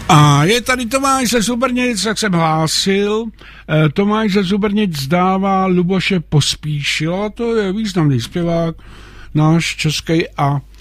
A je tady Tomáš ze Zubrnic, jak jsem hlásil. Tomáš ze Zubrnic dává Luboše Pospíšila, to je významný zpěvák, náš český, a